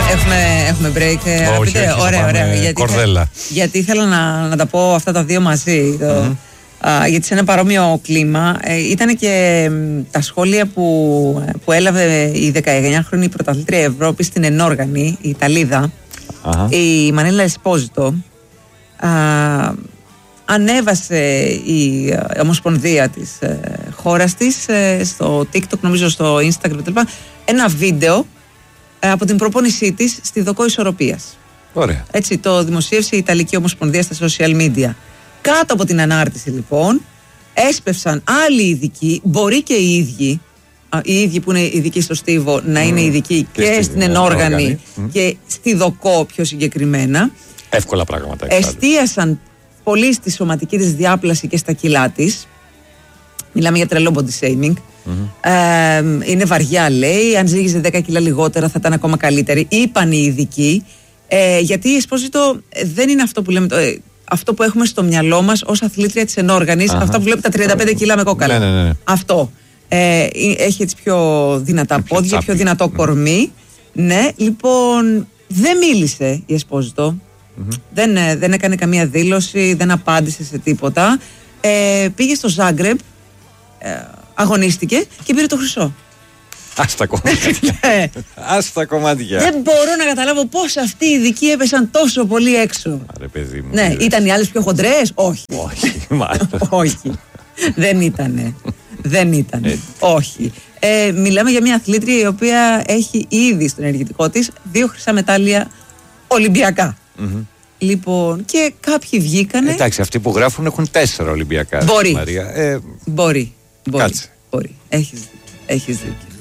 Έχουμε break. Όχι, ωραία. Κορδέλα. Γιατί ήθελα να τα πω αυτά τα δύο μαζί. Γιατί σε ένα παρόμοιο κλίμα ήταν και τα σχόλια που έλαβε η 19χρονη πρωταθλήτρια Ευρώπη στην ενόργανη, η Ιταλίδα, η Μανίλα Εσπόζιτο. Ανέβασε η ομοσπονδία της χώρας της στο TikTok, νομίζω στο Instagram κτλ, ένα βίντεο από την προπόνησή της στη δοκό ισορροπίας. Ωραία. Έτσι το δημοσίευσε η Ιταλική Ομοσπονδία στα social media. Κάτω από την ανάρτηση λοιπόν έσπευσαν άλλοι ειδικοί, μπορεί και οι ίδιοι που είναι ειδικοί στο στίβο να είναι ειδικοί και στην ενόργανη και στη δοκό πιο συγκεκριμένα. Εύκολα πράγματα. Εστίασαν πολύ στη σωματική της διάπλαση και στα κιλά της. Μιλάμε για τρελό body shaming. Είναι βαριά, λέει. Αν ζύγιζε 10 κιλά λιγότερα θα ήταν ακόμα καλύτερη. Είπαν οι ειδικοί. Γιατί η Εσπόζιτο δεν είναι αυτό που λέμε. Αυτό που έχουμε στο μυαλό μας ως αθλήτρια της ενόργανης. Αυτά που βλέπετε τα 35 κιλά με κόκαλα. Ναι. Αυτό. Έχει έτσι πιο δυνατά πόδια, πιο δυνατό κορμί. Ναι, λοιπόν, δεν μίλησε η Εσπόζιτο. Δεν έκανε καμία δήλωση, δεν απάντησε σε τίποτα. Πήγε στο Ζάγκρεπ, αγωνίστηκε και πήρε το χρυσό. Άστα κομμάτια. Δεν μπορώ να καταλάβω πώς αυτοί οι ειδικοί έπεσαν τόσο πολύ έξω. Άρε παιδί μου. Ναι, ήταν οι άλλες πιο χοντρές? Όχι. Όχι. Δεν ήτανε. Όχι. Μιλάμε για μια αθλήτρια η οποία έχει ήδη στο ενεργητικό της 2 χρυσά μετάλλια Ολυμπιακά. Λοιπόν, και κάποιοι βγήκανε. Εντάξει, αυτοί που γράφουν έχουν 4 Ολυμπιακά. Μπορεί. Μαρία. Μπορεί. Κάτσε. Έχεις δίκιο.